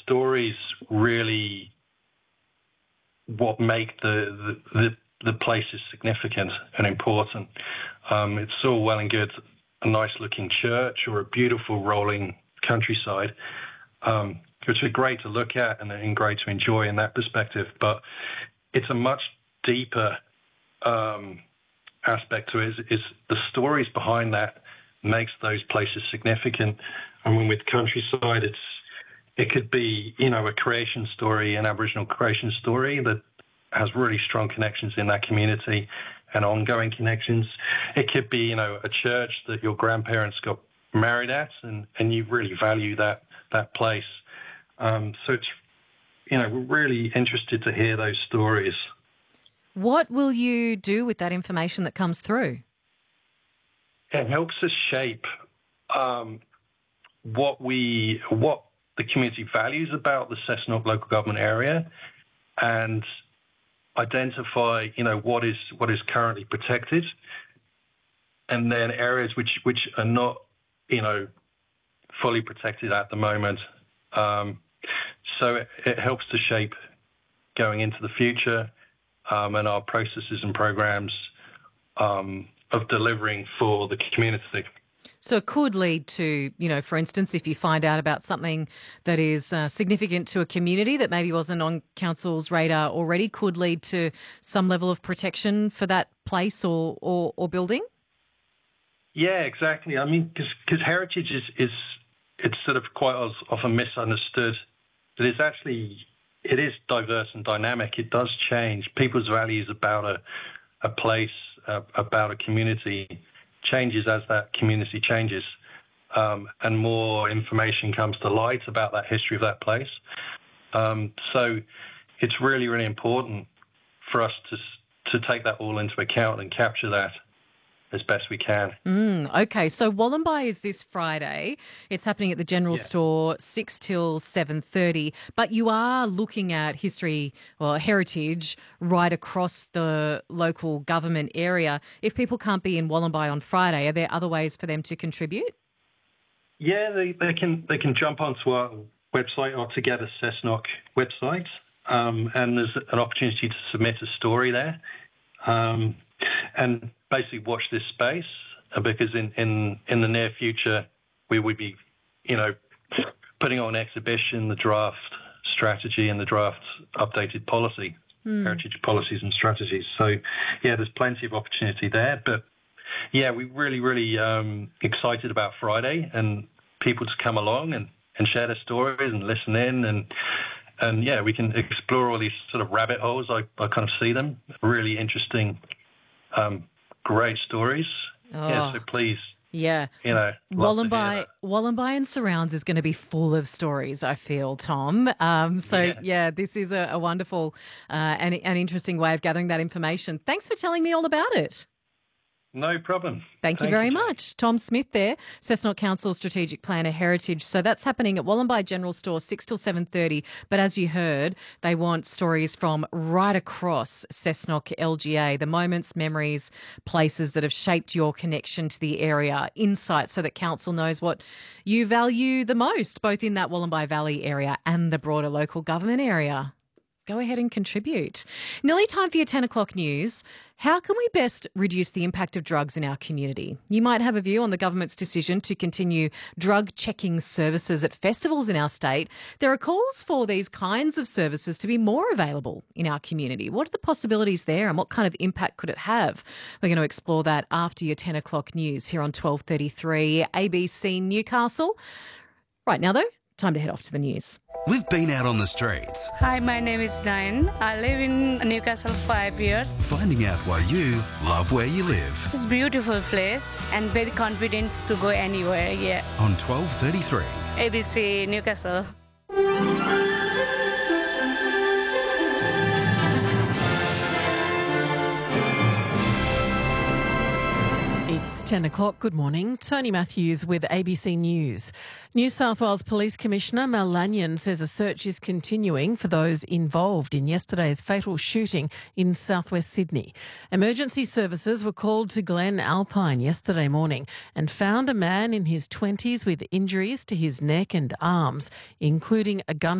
stories really what make the places significant and important. It's all well and good, a nice-looking church or a beautiful rolling countryside, which are great to look at and great to enjoy in that perspective. But it's a much deeper aspect to it. Is the stories behind that makes those places significant. I mean, with countryside, it could be, a creation story, an Aboriginal creation story that has really strong connections in that community and ongoing connections. It could be, a church that your grandparents got married at and you really value that place. So it's, we're really interested to hear those stories. What will you do with that information that comes through? It helps us shape what the community values about the Cessnock local government area, and identify, what is currently protected, and then areas which are not, fully protected at the moment. So it helps to shape going into the future and our processes and programs of delivering for the community. So it could lead to, for instance, if you find out about something that is significant to a community that maybe wasn't on council's radar already, could lead to some level of protection for that place or building? Yeah, exactly. I mean, because heritage is it's sort of quite often misunderstood. It is diverse and dynamic. It does change. People's values about a place, about a community changes as that community changes, and more information comes to light about that history of that place. So it's really, really important for us to take that all into account and capture that as best we can. Okay, so Wollombi is this Friday. It's happening at the General Store, 6 till 7:30. But you are looking at history or heritage right across the local government area. If people can't be in Wollombi on Friday, are there other ways for them to contribute? Yeah, they can jump onto our website, our Together Cessnock website, and there's an opportunity to submit a story there. And basically watch this space, because in the near future we would be, putting on exhibition the draft strategy and the draft updated policy, heritage policies and strategies. So, there's plenty of opportunity there. But, we're really, really excited about Friday and people to come along and share their stories and listen in and we can explore all these sort of rabbit holes. I kind of see them, really interesting. Great stories. So please. Yeah. Wollombi and surrounds is going to be full of stories, I feel, Tom. This is a wonderful and interesting way of gathering that information. Thanks for telling me all about it. No problem. Thank you very much. Tom Smith there, Cessnock Council Strategic Planner Heritage. So that's happening at Wollombi General Store, 6 till 7:30. But as you heard, they want stories from right across Cessnock LGA, the moments, memories, places that have shaped your connection to the area, insights so that council knows what you value the most, both in that Wollombi Valley area and the broader local government area. Go ahead and contribute. Nearly time for your 10 o'clock news. How can we best reduce the impact of drugs in our community? You might have a view on the government's decision to continue drug checking services at festivals in our state. There are calls for these kinds of services to be more available in our community. What are the possibilities there and what kind of impact could it have? We're going to explore that after your 10 o'clock news here on 12:33 ABC Newcastle. Right now, though, time to head off to the news. We've been out on the streets. Hi, my name is Diane. I live in Newcastle 5 years. Finding out why you love where you live. It's a beautiful place and very confident to go anywhere, On 12:33. ABC Newcastle. It's 10 o'clock. Good morning. Tony Matthews with ABC News. New South Wales Police Commissioner Mel Lanyon says a search is continuing for those involved in yesterday's fatal shooting in southwest Sydney. Emergency services were called to Glen Alpine yesterday morning and found a man in his 20s with injuries to his neck and arms, including a gun